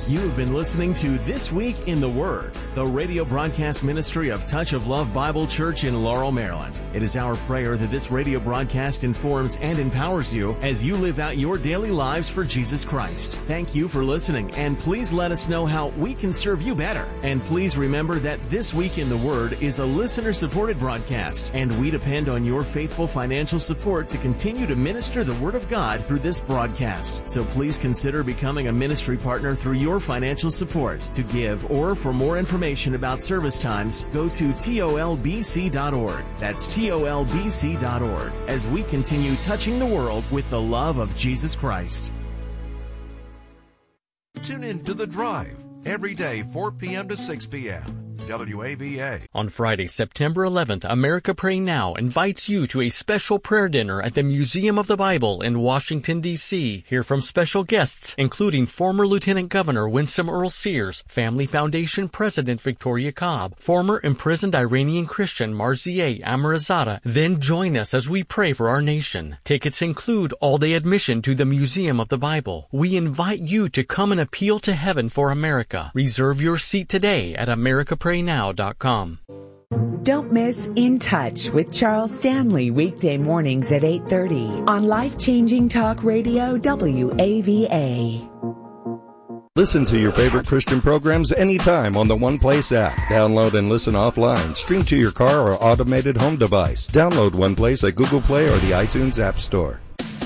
You have been listening to This Week in the Word, the radio broadcast ministry of Touch of Love Bible Church in Laurel, Maryland. It is our prayer that this radio broadcast informs and empowers you as you live out your daily lives for Jesus Christ. Thank you for listening, and please let us know how we can serve you better. And please remember that This Week in the Word is a listener-supported broadcast, and we depend on your faithful financial support to continue to minister the Word of God through this broadcast. So please consider becoming a ministry partner through your financial support. To give or for more information about service times, go to tolbc.org. That's tolbc.org as we continue touching the world with the love of Jesus Christ. Tune in to The Drive every day, 4 p.m. to 6 p.m. WAVA. On Friday, September 11th, America Pray Now invites you to a special prayer dinner at the Museum of the Bible in Washington, D.C. Hear from special guests, including former Lieutenant Governor Winsome Earl Sears, Family Foundation President Victoria Cobb, former imprisoned Iranian Christian Marzieh Amirzadeh. Then join us as we pray for our nation. Tickets include all-day admission to the Museum of the Bible. We invite you to come and appeal to heaven for America. Reserve your seat today at AmericaPrayNow.com. Don't miss In Touch with Charles Stanley weekday mornings at 8:30 on Life-Changing Talk Radio WAVA. Listen to your favorite Christian programs anytime on the One Place app. Download and listen offline. Stream to your car or automated home device. Download One Place at Google Play or the iTunes App Store.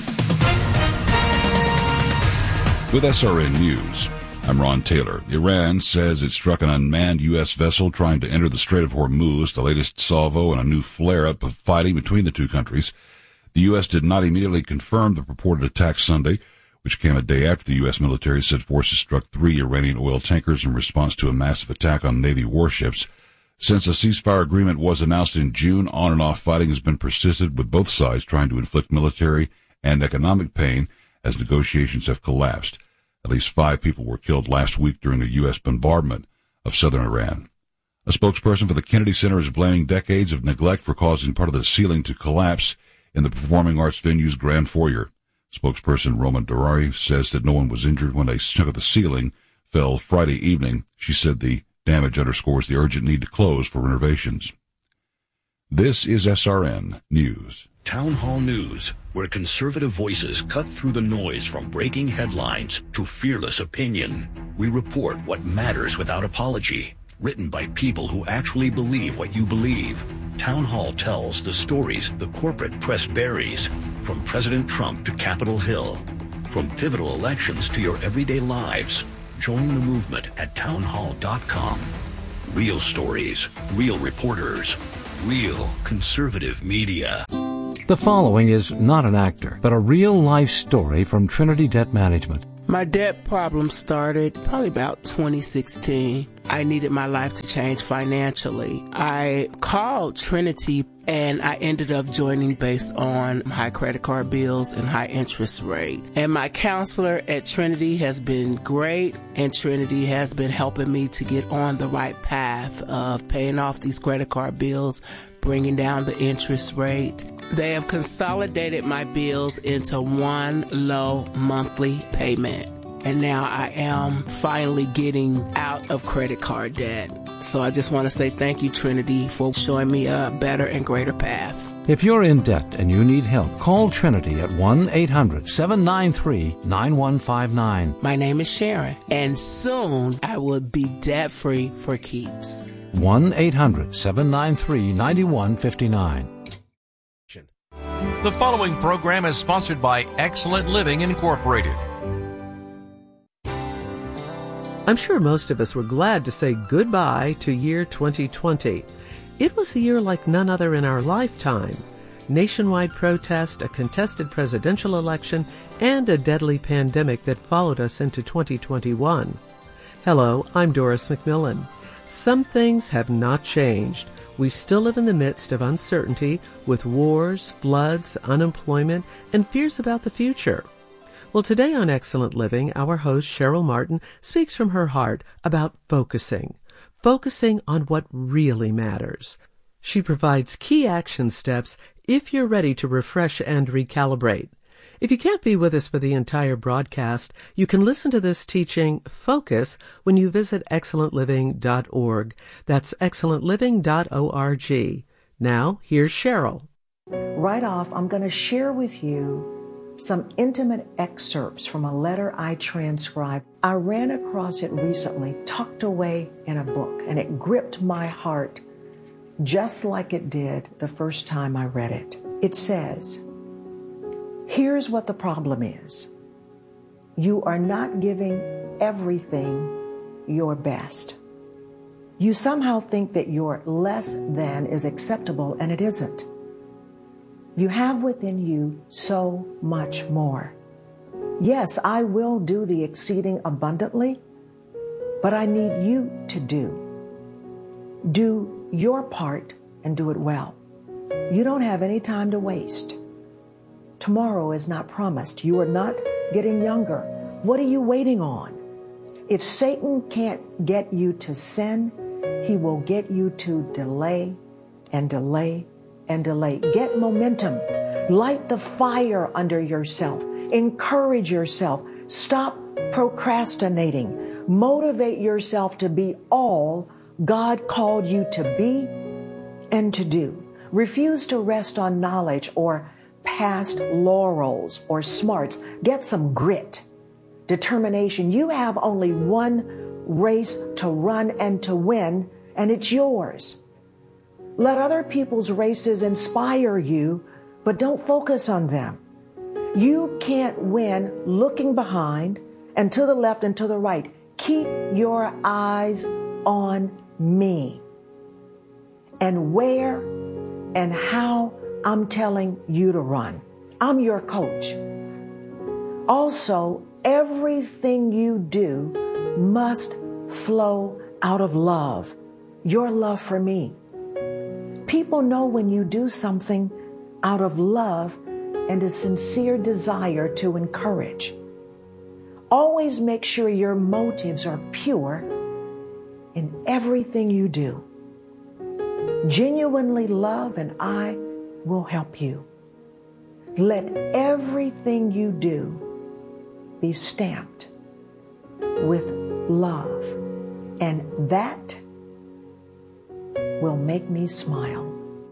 With SRN News, I'm Ron Taylor. Iran says it struck an unmanned U.S. vessel trying to enter the Strait of Hormuz, the latest salvo in a new flare-up of fighting between the two countries. The U.S. did not immediately confirm the purported attack Sunday, which came a day after the U.S. military said forces struck 3 Iranian oil tankers in response to a massive attack on Navy warships. Since a ceasefire agreement was announced in June, on-and-off fighting has been persisted, with both sides trying to inflict military and economic pain as negotiations have collapsed. At least 5 people were killed last week during a U.S. bombardment of southern Iran. A spokesperson for the Kennedy Center is blaming decades of neglect for causing part of the ceiling to collapse in the performing arts venue's grand foyer. Spokesperson Roman Durari says that no one was injured when a chunk of the ceiling fell Friday evening. She said the damage underscores the urgent need to close for renovations. This is SRN News. Town Hall News, where conservative voices cut through the noise from breaking headlines to fearless opinion. We report what matters without apology. Written by people who actually believe what you believe. Town Hall tells the stories the corporate press buries, from President Trump to Capitol Hill, from pivotal elections to your everyday lives. Join the movement at townhall.com. Real stories, real reporters, real conservative media. The following is not an actor, but a real-life story from Trinity Debt Management. My debt problem started probably about 2016. I needed my life to change financially. I called Trinity and I ended up joining based on high credit card bills and high interest rate. And my counselor at Trinity has been great, and Trinity has been helping me to get on the right path of paying off these credit card bills, bringing down the interest rate. They have consolidated my bills into one low monthly payment. And now I am finally getting out of credit card debt. So I just want to say thank you, Trinity, for showing me a better and greater path. If you're in debt and you need help, call Trinity at 1-800-793-9159. My name is Sharon, and soon I will be debt-free for keeps. 1-800-793-9159. The following program is sponsored by Excellent Living Incorporated. I'm sure most of us were glad to say goodbye to year 2020. It was a year like none other in our lifetime. Nationwide protest, a contested presidential election, and a deadly pandemic that followed us into 2021. Hello, I'm Doris McMillan. Some things have not changed. We still live in the midst of uncertainty with wars, floods, unemployment, and fears about the future. Well, today on Excellent Living, our host Cheryl Martin speaks from her heart about focusing on what really matters. She provides key action steps if you're ready to refresh and recalibrate. If you can't be with us for the entire broadcast, you can listen to this teaching, Focus, when you visit excellentliving.org. That's excellentliving.org. Now, here's Cheryl. Right off, I'm going to share with you some intimate excerpts from a letter I transcribed. I ran across it recently, tucked away in a book, and it gripped my heart just like it did the first time I read it. It says, "Here's what the problem is. You are not giving everything your best. You somehow think that your less than is acceptable, and it isn't. You have within you so much more. Yes, I will do the exceeding abundantly, but I need you to do your part and do it well. You don't have any time to waste. Tomorrow is not promised. You are not getting younger. What are you waiting on? If Satan can't get you to sin, he will get you to delay and delay and delay. Get momentum. Light the fire under yourself. Encourage yourself. Stop procrastinating. Motivate yourself to be all God called you to be and to do. Refuse to rest on knowledge or past laurels or smarts. Get some grit, determination. You have only one race to run and to win, and it's yours. Let other people's races inspire you, but don't focus on them. You can't win looking behind and to the left and to the right. Keep your eyes on me and where and how I'm telling you to run. I'm your coach. Also, everything you do must flow out of love, your love for me. People know when you do something out of love and a sincere desire to encourage. Always make sure your motives are pure in everything you do. Genuinely love, and I will help you. Let everything you do be stamped with love, and that will make me smile.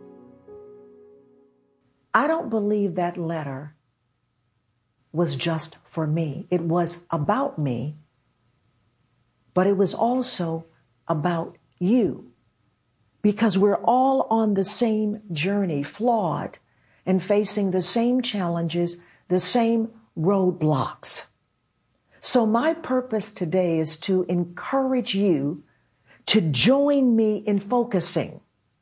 I don't believe that letter was just for me. It was about me, but it was also about you, because we're all on the same journey, flawed and facing the same challenges, the same roadblocks. So my purpose today is to encourage you to join me in focusing,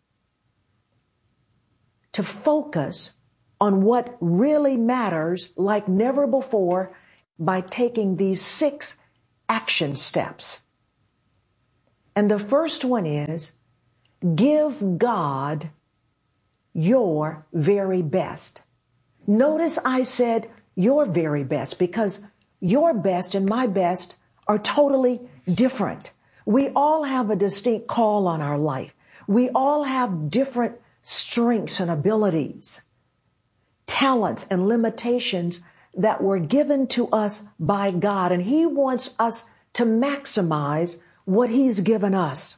to focus on what really matters like never before by taking these 6 action steps. And the first one is, give God your very best. Notice I said your very best, because your best and my best are totally different. We all have a distinct call on our life. We all have different strengths and abilities, talents and limitations that were given to us by God, and He wants us to maximize what He's given us.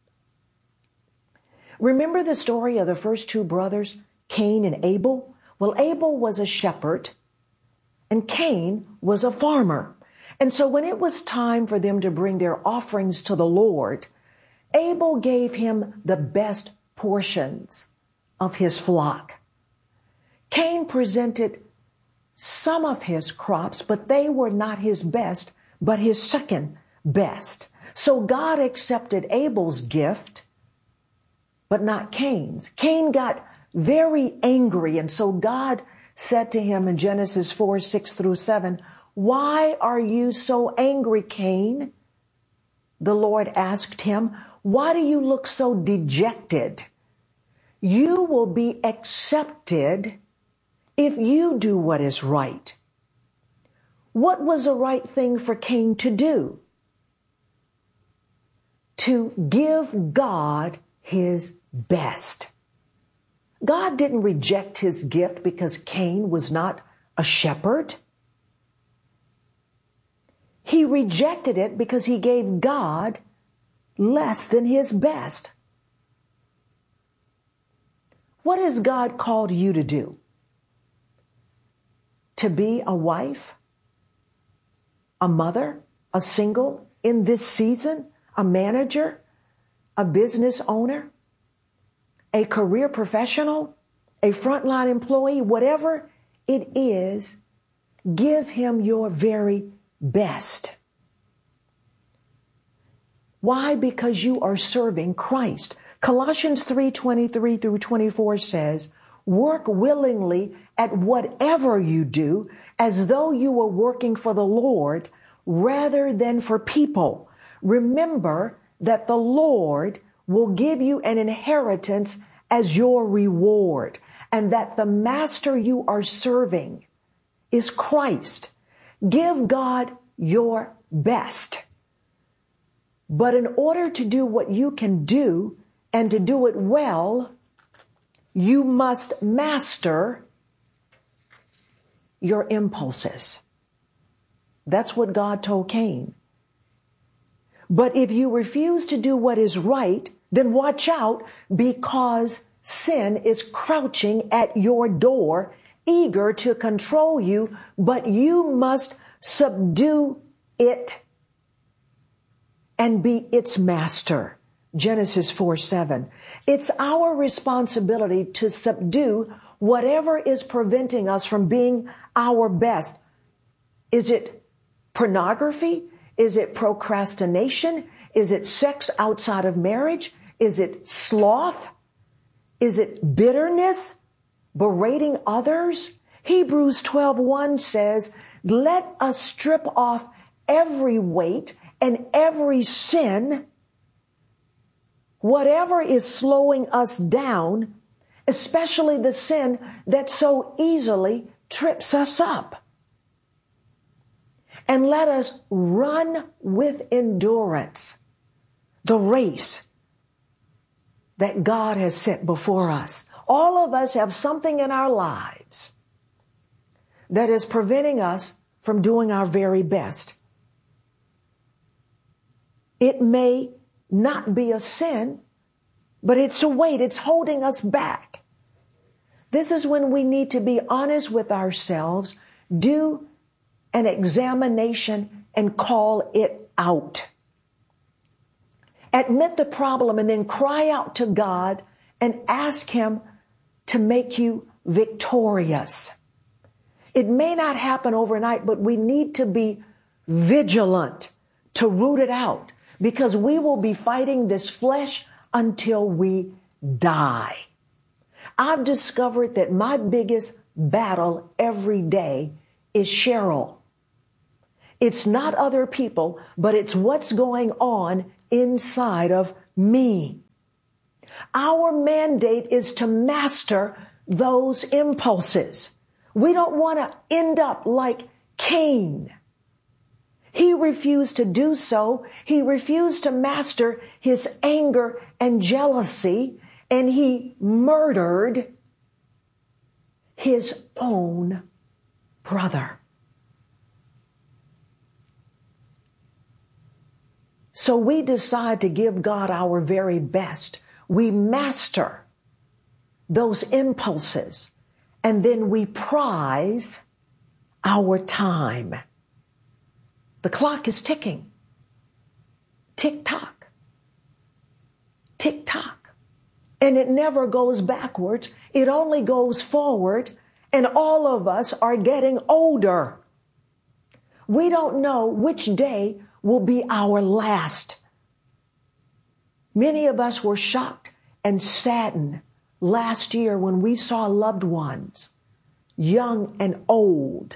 Remember the story of the first 2 brothers, Cain and Abel? Well, Abel was a shepherd and Cain was a farmer. And so when it was time for them to bring their offerings to the Lord, Abel gave him the best portions of his flock. Cain presented some of his crops, but they were not his best, but his second best. So God accepted Abel's gift, but not Cain's. Cain got very angry, and so God said to him in Genesis 4:6-7, "Why are you so angry, Cain?" The Lord asked him, "Why do you look so dejected? You will be accepted if you do what is right." What was the right thing for Cain to do? To give God his best. God didn't reject his gift because Cain was not a shepherd. He rejected it because he gave God less than his best. What has God called you to do? To be a wife, a mother, a single in this season, a manager, a business owner, a career professional, a frontline employee, whatever it is, give him your very best. Why? Because you are serving Christ. Colossians 3:23 through 24 says, work willingly at whatever you do as though you were working for the Lord rather than for people. Remember that the Lord will give you an inheritance as your reward, and that the master you are serving is Christ. Give God your best. But in order to do what you can do and to do it well, you must master your impulses. That's what God told Cain. But if you refuse to do what is right, then watch out, because sin is crouching at your door, eager to control you, but you must subdue it and be its master. Genesis 4:7. It's our responsibility to subdue whatever is preventing us from being our best. Is it pornography? Is it procrastination? Is it sex outside of marriage? Is it sloth? Is it bitterness? Berating others? Hebrews 12:1 says, let us strip off every weight and every sin, whatever is slowing us down, especially the sin that so easily trips us up. And let us run with endurance the race that God has set before us. All of us have something in our lives that is preventing us from doing our very best. It may not be a sin, but it's a weight. It's holding us back. This is when we need to be honest with ourselves, do an examination, and call it out. Admit the problem and then cry out to God and ask Him to make you victorious. It may not happen overnight, but we need to be vigilant to root it out, because we will be fighting this flesh until we die. I've discovered that my biggest battle every day is Cheryl. It's not other people, but it's what's going on inside of me. Our mandate is to master those impulses. We don't want to end up like Cain. He refused to do so. He refused to master his anger and jealousy, and he murdered his own brother. So we decide to give God our very best. We master those impulses, and then we prize our time. The clock is ticking. Tick tock. Tick tock. And it never goes backwards. It only goes forward. And all of us are getting older. We don't know which day will be our last. Many of us were shocked and saddened last year when we saw loved ones, young and old,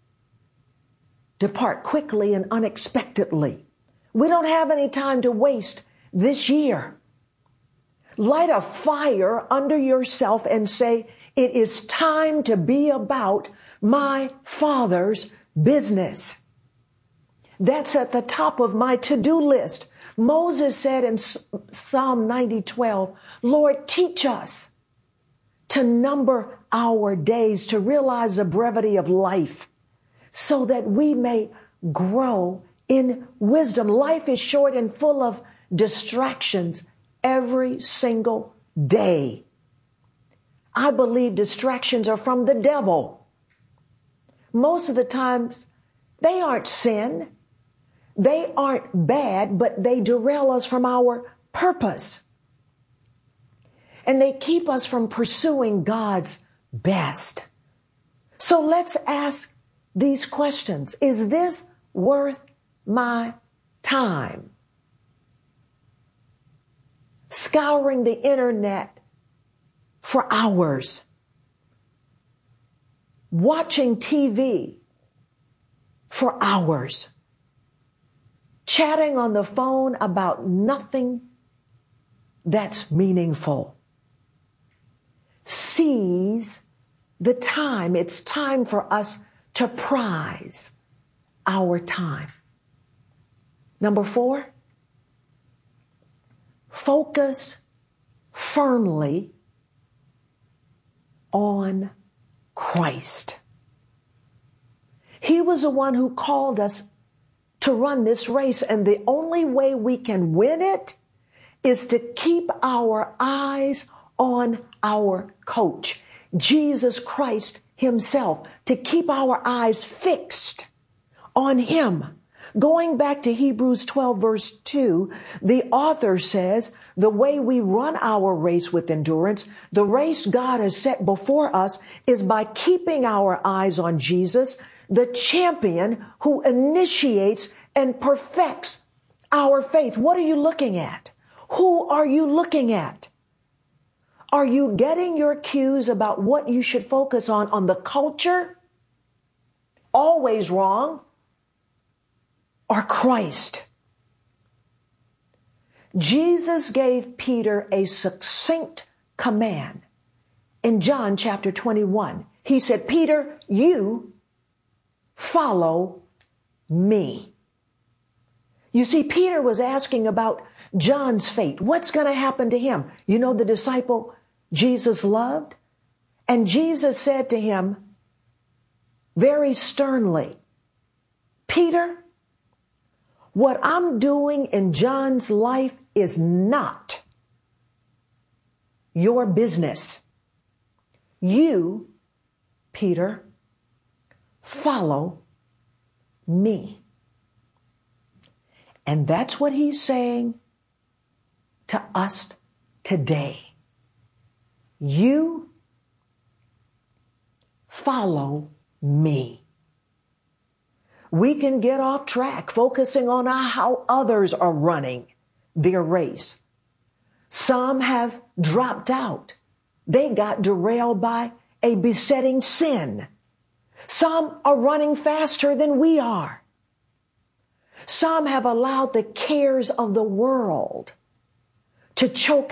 depart quickly and unexpectedly. We don't have any time to waste this year. Light a fire under yourself and say, it is time to be about my Father's business. That's at the top of my to-do list. Moses said in Psalm 90:12, Lord, teach us to number our days, to realize the brevity of life, so that we may grow in wisdom. Life is short and full of distractions every single day. I believe distractions are from the devil. Most of the times, they aren't sin. They aren't bad, but they derail us from our purpose. And they keep us from pursuing God's best. So let's ask these questions. Is this worth my time? Scouring the internet for hours. Watching TV for hours. Chatting on the phone about nothing that's meaningful. Seize the time. It's time for us to prize our time. Number 4, focus firmly on Christ. He was the one who called us to run this race, and the only way we can win it is to keep our eyes on our coach, Jesus Christ himself, to keep our eyes fixed on him. Going back to Hebrews 12 verse 2, the author says, the way we run our race with endurance, the race God has set before us, is by keeping our eyes on Jesus, the champion who initiates and perfects our faith. What are you looking at? Who are you looking at? Are you getting your cues about what you should focus on the culture? Always wrong. Or Christ? Jesus gave Peter a succinct command in John chapter 21. He said, Peter, you follow me. You see, Peter was asking about John's fate. What's going to happen to him? You know, the disciple Jesus loved? And Jesus said to him very sternly, Peter, what I'm doing in John's life is not your business. You, Peter, follow me. And that's what he's saying to us today. You follow me. We can get off track focusing on how others are running their race. Some have dropped out. They got derailed by a besetting sin. Some are running faster than we are. Some have allowed the cares of the world to choke